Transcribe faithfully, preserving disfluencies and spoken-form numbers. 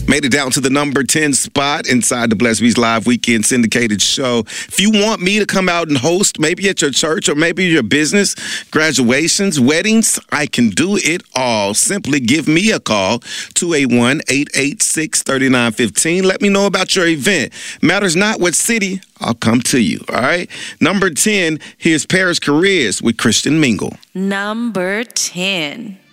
Made it down to the number ten spot inside the Blessed Beast Live Weekend syndicated show. If you want me to come out and host, maybe at your church or maybe your business, graduations, weddings, I can do it all. Simply give me a call, two eight one, eight eight six, three nine one five. Let me know about your event. Matters not what city, I'll come to you, all right? Number ten, here's Paris Careers with Christian Mingle. Number ten.